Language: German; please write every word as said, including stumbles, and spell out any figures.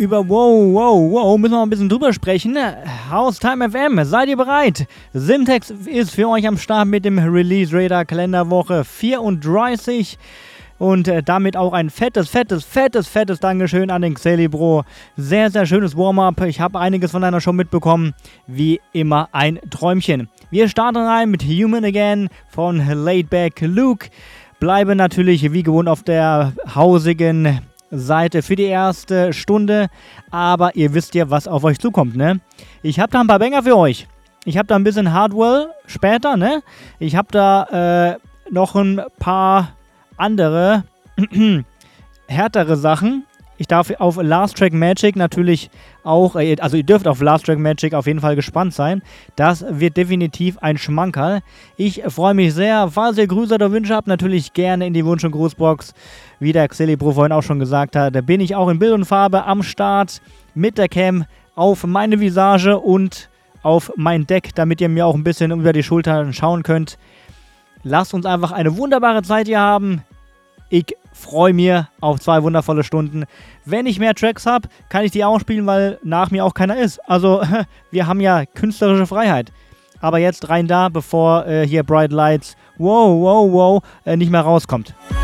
Über wow, wow, wow müssen wir mal ein bisschen drüber sprechen. House Time F M, seid ihr bereit? Syntax ist für euch am Start mit dem Release Radar Kalenderwoche vierunddreißig. Und äh, damit auch ein fettes, fettes, fettes, fettes Dankeschön an den Xelibro. Sehr, sehr schönes Warm-up. Ich habe einiges von deiner Show mitbekommen. Wie immer ein Träumchen. Wir starten rein mit Human Again von Laidback Luke. Bleiben natürlich wie gewohnt auf der hausigen Seite für die erste Stunde. Aber ihr wisst ja, was auf euch zukommt, ne? Ich habe da ein paar Banger für euch. Ich habe da ein bisschen Hardwell später, ne? Ich habe da äh, noch ein paar andere, härtere Sachen. Ich darf auf Last Track Magic natürlich auch, also ihr dürft auf Last Track Magic auf jeden Fall gespannt sein. Das wird definitiv ein Schmankerl. Ich freue mich sehr. Falls ihr Grüße oder Wünsche habt, natürlich gerne in die Wunsch- und Grußbox. Wie der Xelibro vorhin auch schon gesagt hat, da bin ich auch in Bild und Farbe am Start mit der Cam auf meine Visage und auf mein Deck, damit ihr mir auch ein bisschen über die Schultern schauen könnt. Lasst uns einfach eine wunderbare Zeit hier haben. Ich freue mich auf zwei wundervolle Stunden. Wenn ich mehr Tracks habe, kann ich die auch spielen, weil nach mir auch keiner ist. Also, wir haben ja künstlerische Freiheit. Aber jetzt rein da, bevor äh, hier Bright Lights, wow, wow, wow, äh, nicht mehr rauskommt.